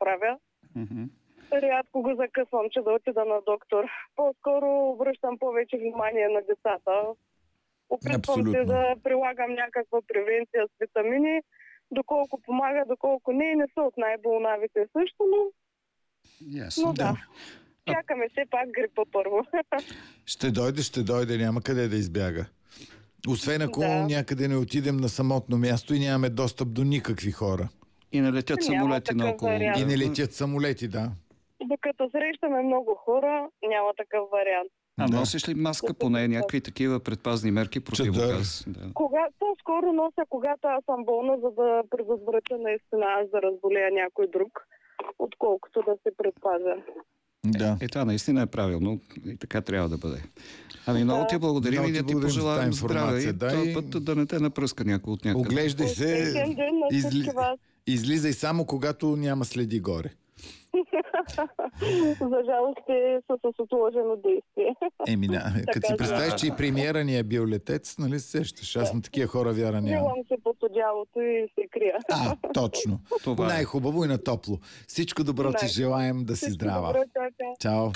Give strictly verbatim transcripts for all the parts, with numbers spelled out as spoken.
правя. Mm-hmm. Рядко го закъсвам, че да отида на доктор. По-скоро обръщам повече внимание на децата. Опитвам се да прилагам някаква превенция с витамини, доколко помага, доколко не. Не са от най-болнавите също, но... Yes, но да. да. Чакаме все пак грипа първо. Ще дойде, ще дойде, няма къде да избяга. Освен ако да. някъде не отидем на самотно място и нямаме достъп до никакви хора. И не летят самолети наоколо. И не летят самолети, да. Докато срещаме много хора, няма такъв вариант. А да. носиш ли маска, поне някакви такива предпазни мерки противогаз? Да. Кога, по-скоро нося, когато аз съм болна, за да предотвратя наистина аз да разболея някой друг, отколкото да се предпазя. Да. Е, е, това наистина е правилно и така трябва да бъде. Ами много да. ти благодарим и да ти пожелаем здраве и да, този и... път да не те напръска някой от някъде. Оглеждай се, изли... излизай само когато няма следи горе. За жалост е с отложено действие. Еми, да. Като си представиш, че и премиера ни е бил летец, нали се сещаш? Аз на такива хора вяра няма. Взимам се под одялото и се крия. А, точно. Това най-хубаво и на топло. Всичко добро ти желаем, да си здрава. Добро, чао.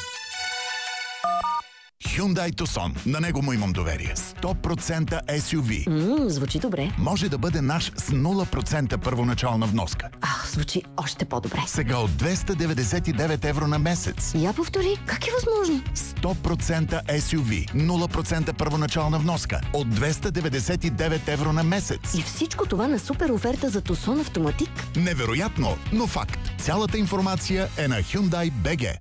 Hyundai Tucson. На него му имам доверие. сто процента ес ю ви. Ммм, звучи добре. Може да бъде наш с нула процента първоначална вноска. Ах, звучи още по-добре. Сега от двеста деветдесет и девет евро на месец. Я повтори, как е възможно? сто процента ес ю ви. нула процента първоначална вноска. От двеста деветдесет и девет евро на месец. И всичко това на супер оферта за Tucson Автоматик? Невероятно, но факт. Цялата информация е на Hyundai точка би джи.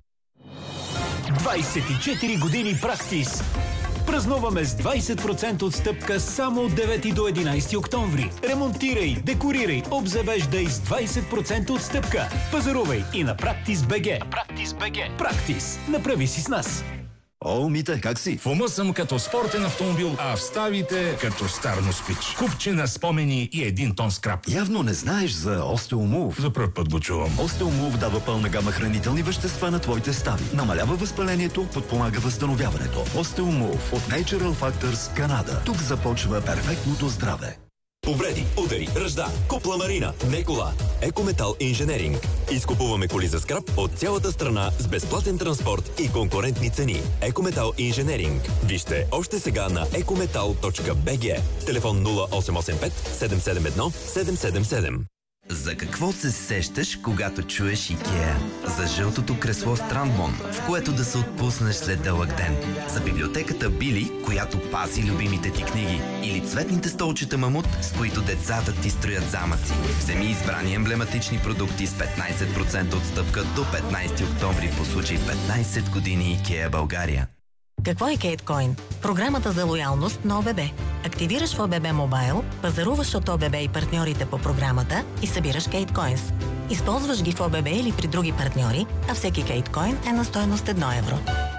двайсет и четири години Практис. Празнуваме с двайсет процента отстъпка само от девети до единайсети октомври. Ремонтирай, декорирай, обзавеждай с двайсет процента отстъпка. Пазарувай и на Практис точка би джи. Практис точка би джи. Практис. Направи си с нас. О, Мите, как си? В ума съм като спортен автомобил, а в ставите като стар москвич. Купче на спомени и един тон скрап. Явно не знаеш за Остеомув. За пръв път го чувам. Остеомув дава пълна гама хранителни вещества на твоите стави. Намалява възпалението, подпомага възстановяването. Остеомув от Natural Factors, Канада. Тук започва перфектното здраве. Повреди, удари, ръжда, купла марина, не кола. Екометал Инженеринг. Изкупуваме коли за скрап от цялата страна с безплатен транспорт и конкурентни цени. Екометал Инженеринг. Вижте още сега на екометал точка би джи. Телефон нула осем осем пет седем седем едно седем седем седем. За какво се сещаш, когато чуеш Икеа? За жълтото кресло Страндмон, в което да се отпуснеш след дълъг ден. За библиотеката Били, която пази любимите ти книги. Или цветните столчета Мамут, с които децата ти строят замъци. Вземи избрани емблематични продукти с петнайсет процента отстъпка до петнайсети октомври по случай петнайсет години Икеа България. Какво е Кейткоин? Програмата за лоялност на ОББ. Активираш в ОББ Мобайл, пазаруваш от ОББ и партньорите по програмата и събираш Кейткоинс. Използваш ги в ОББ или при други партньори, а всеки Кейткоин е на стойност едно евро.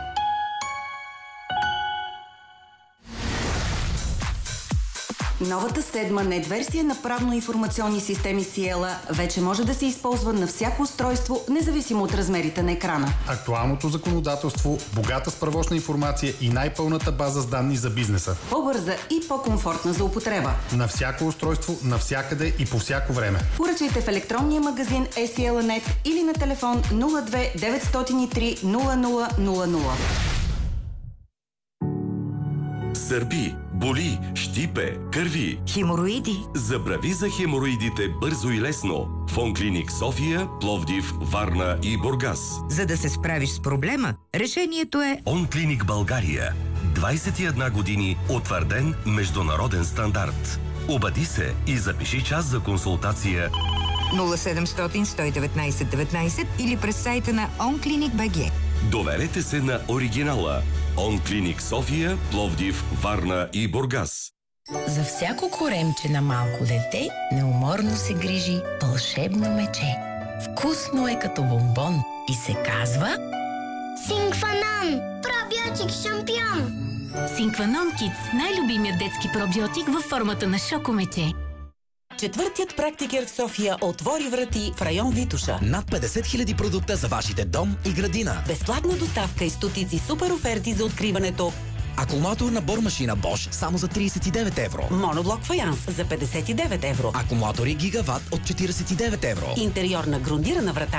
Новата седма нет версия на правно-информационни системи Сиела вече може да се използва на всяко устройство, независимо от размерите на екрана. Актуалното законодателство, богата справочна информация и най-пълната база с данни за бизнеса. По-бърза и по-комфортна за употреба. На всяко устройство, навсякъде и по всяко време. Поръчайте в електронния магазин е си ел точка нет или на телефон нула две деветстотин и три нула нула нула нула. Сърби, боли, щипе, кърви. Хемороиди. Забрави за хемороидите бързо и лесно. Фонклиник София, Пловдив, Варна и Бургас. За да се справиш с проблема, решението е Онклиник България. двайсет и една години утвърден международен стандарт. Обади се и запиши час за консултация нула седемстотин сто и деветнайсет деветнайсет или през сайта на онклиник точка би джи. Доверете се на оригинала. Онклиник София, Пловдив, Варна и Бургас. За всяко коремче на малко дете неуморно се грижи вълшебно мече. Вкусно е като бомбон и се казва Синкванон! Пробиотик шампион! Синкванон Кидс, най-любимият детски пробиотик във формата на шокомече. Четвъртият практикер в София отвори врати в район Витоша. Над петдесет хиляди продукта за вашите дом и градина. Безплатна доставка и стотици супер оферти за откриването. Акумулатор на бормашина Bosch само за трийсет и девет евро. Моноблок фаянс за петдесет и девет евро. Акумулатори Гигават от четирийсет и девет евро. Интериорна грундирана врата